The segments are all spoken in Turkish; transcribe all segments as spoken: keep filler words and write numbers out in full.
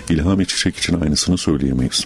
İlhami Çiçek için aynısını söyleyemeyiz.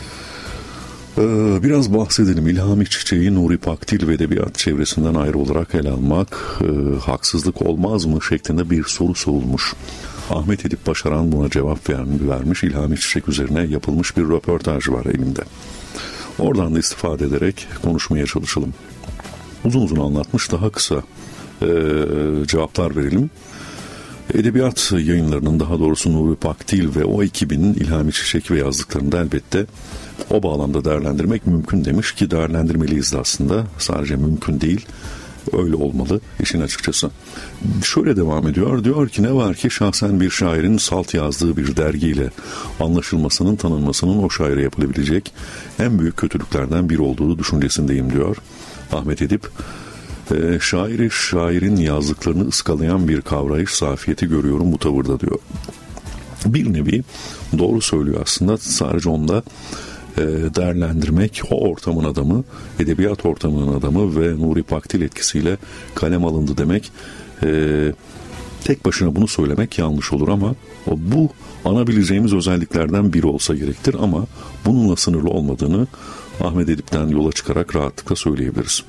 Ee, biraz bahsedelim. İlhami Çiçek'i Nuri Pakdil ve edebiyat çevresinden ayrı olarak ele almak e, haksızlık olmaz mı şeklinde bir soru sorulmuş. Ahmet Edip Başaran buna cevap vermiş. İlhami Çiçek üzerine yapılmış bir röportaj var elimde. Oradan da istifade ederek konuşmaya çalışalım. Uzun uzun anlatmış, daha kısa e, cevaplar verelim. Edebiyat yayınlarının, daha doğrusu Nuri Pakdil ve o ekibinin İlhami Çiçek ve yazdıklarını da elbette o bağlamda değerlendirmek mümkün demiş ki değerlendirmeliyiz de aslında. Sadece mümkün değil, öyle olmalı işin açıkçası. Şöyle devam ediyor. Diyor ki ne var ki şahsen bir şairin salt yazdığı bir dergiyle anlaşılmasının, tanınmasının o şaire yapılabilecek en büyük kötülüklerden biri olduğu düşüncesindeyim diyor Ahmet Edip. E, şairi, şairin yazdıklarını ıskalayan bir kavrayış zafiyeti görüyorum bu tavırda diyor. Bir nevi doğru söylüyor aslında, sadece onda e, değerlendirmek o ortamın adamı, edebiyat ortamının adamı ve Nuri Pakdil etkisiyle kalem alındı demek. E, tek başına bunu söylemek yanlış olur ama o, bu anabileceğimiz özelliklerden biri olsa gerektir ama bununla sınırlı olmadığını Ahmet Edip'ten yola çıkarak rahatlıkla söyleyebiliriz.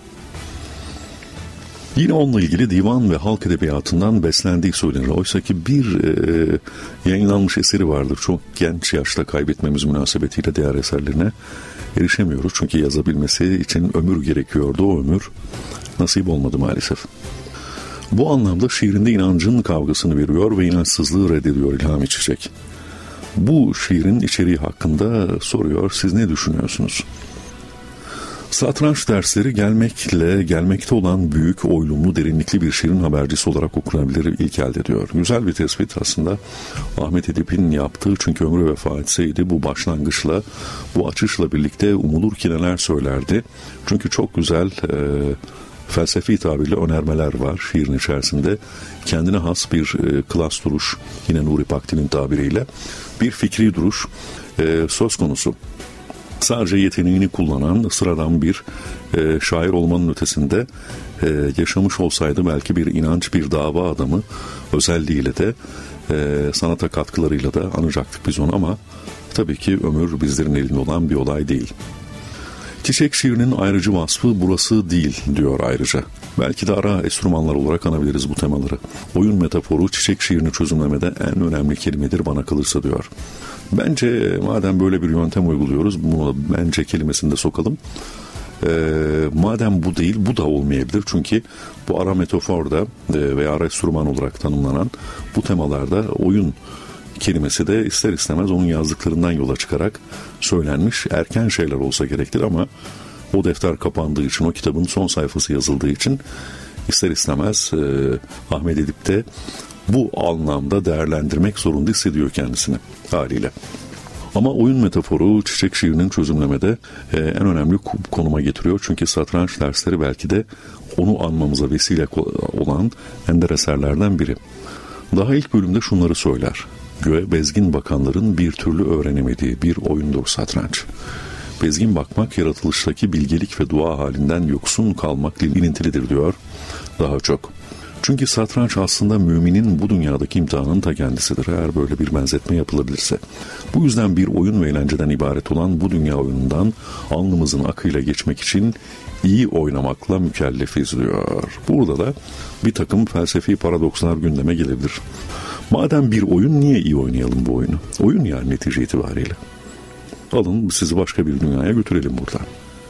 Yine onunla ilgili divan ve halk edebiyatından beslendiği söylenir. Oysa ki bir e, yayınlanmış eseri vardır. Çok genç yaşta kaybetmemiz münasebetiyle diğer eserlerine erişemiyoruz. Çünkü yazabilmesi için ömür gerekiyordu. O ömür nasip olmadı maalesef. Bu anlamda şiirinde inancın kavgasını veriyor ve inançsızlığı reddediyor İlhami Çiçek. Bu şiirin içeriği hakkında soruyor. Siz ne düşünüyorsunuz? Satranç dersleri gelmekle, gelmekte olan büyük, oylumlu, derinlikli bir şiirin habercisi olarak okunabilir ilk elde diyor. Güzel bir tespit aslında Ahmet Edip'in yaptığı, çünkü ömrü vefa etseydi bu başlangıçla, bu açışla birlikte umulur ki neler söylerdi. Çünkü çok güzel e, felsefi tabirle önermeler var şiirin içerisinde. Kendine has bir e, klas duruş, yine Nuri Pakdil'in tabiriyle bir fikri duruş e, söz konusu. Sadece yeteneğini kullanan sıradan bir e, şair olmanın ötesinde e, yaşamış olsaydı belki bir inanç, bir dava adamı özelliğiyle de e, sanata katkılarıyla da anacaktık biz onu ama tabii ki ömür bizlerin elinde olan bir olay değil. Çiçek şiirinin ayrıcı vasfı burası değil diyor ayrıca. Belki de ara enstrümanlar olarak anabiliriz bu temaları. Oyun metaforu çiçek şiirini çözümlemede en önemli kelimedir bana kalırsa diyor. Bence madem böyle bir yöntem uyguluyoruz, bunu bence kelimesini de sokalım. Ee, madem bu değil, bu da olmayabilir. Çünkü bu ara metaforda e, veya ara enstrüman olarak tanımlanan bu temalarda oyun kelimesi de ister istemez onun yazdıklarından yola çıkarak söylenmiş erken şeyler olsa gerektir ama o defter kapandığı için, o kitabın son sayfası yazıldığı için ister istemez e, Ahmet Edip de bu anlamda değerlendirmek zorunda hissediyor kendisini haliyle. Ama oyun metaforu çiçek şiirinin çözümlemede e, en önemli konuma getiriyor. Çünkü satranç dersleri belki de onu anmamıza vesile olan ender eserlerden biri. Daha ilk bölümde şunları söyler. Göğe bezgin bakanların bir türlü öğrenemediği bir oyundur satranç. Bezgin bakmak yaratılıştaki bilgelik ve dua halinden yoksun kalmakla ilintilidir diyor daha çok. Çünkü satranç aslında müminin bu dünyadaki imtihanının ta kendisidir eğer böyle bir benzetme yapılabilirse. Bu yüzden bir oyun ve eğlenceden ibaret olan bu dünya oyunundan alnımızın akıyla geçmek için iyi oynamakla mükellefiz diyor. Burada da bir takım felsefi paradokslar gündeme gelebilir. Madem bir oyun, niye iyi oynayalım bu oyunu? Oyun yani netice itibariyle. Alın sizi başka bir dünyaya götürelim buradan.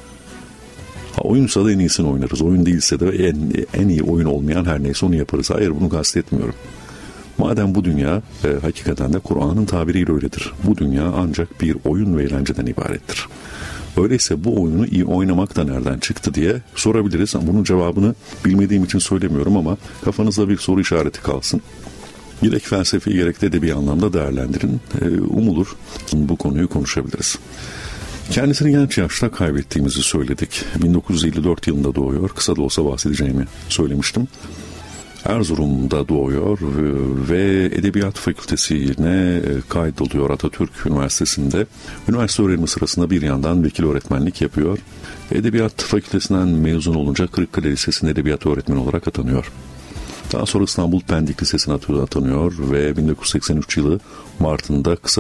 Ha, oyunsa da en iyisini oynarız. Oyun değilse de en, en iyi oyun olmayan her neyse onu yaparız. Hayır, bunu kastetmiyorum. Madem bu dünya e, hakikaten de Kur'an'ın tabiriyle öyledir. Bu dünya ancak bir oyun ve eğlenceden ibarettir. Öyleyse bu oyunu iyi oynamak da nereden çıktı diye sorabiliriz. Bunun cevabını bilmediğim için söylemiyorum ama kafanızda bir soru işareti kalsın. Gerek felsefi gerek de edebi anlamda değerlendirin. E, umulur bu konuyu konuşabiliriz. Kendisini genç yaşta kaybettiğimizi söyledik. bin dokuz yüz elli dört yılında doğuyor. Kısa da olsa bahsedeceğimi söylemiştim. Erzurum'da doğuyor ve Edebiyat Fakültesi'ne kaydoluyor Atatürk Üniversitesi'nde. Üniversite öğrenimi sırasında bir yandan vekil öğretmenlik yapıyor. Edebiyat Fakültesinden mezun olunca Kırıkkale Lisesi'nde edebiyat öğretmeni olarak atanıyor. Daha sonra İstanbul Pendik Lisesi'ne atanıyor ve bin dokuz yüz seksen üç yılı Mart'ında kısa